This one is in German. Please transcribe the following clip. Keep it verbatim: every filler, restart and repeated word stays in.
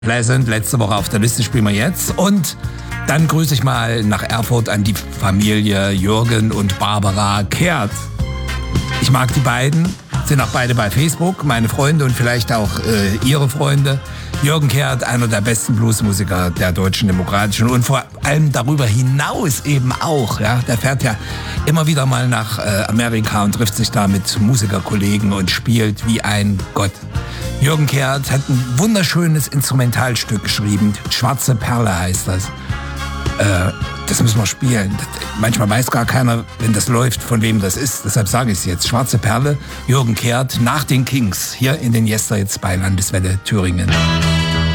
Pleasant, letzte Woche auf der Liste, spielen wir jetzt. Und dann grüße ich mal nach Erfurt an die Familie Jürgen und Barbara Kehrt. Ich mag die beiden, sind auch beide bei Facebook, meine Freunde und vielleicht auch äh, ihre Freunde. Jürgen Kehrt, einer der besten Bluesmusiker der Deutschen Demokratischen und vor allem darüber hinaus eben auch. Ja, der fährt ja immer wieder mal nach äh, Amerika und trifft sich da mit Musikerkollegen und spielt wie ein Gott. Jürgen Kehrt hat ein wunderschönes Instrumentalstück geschrieben. Schwarze Perle heißt das. Äh, das müssen wir spielen. Das, manchmal weiß gar keiner, wenn das läuft, von wem das ist. Deshalb sage ich es jetzt. Schwarze Perle, Jürgen Kehrt, nach den Kings. Hier in den Yesterhits bei Landeswelle Thüringen.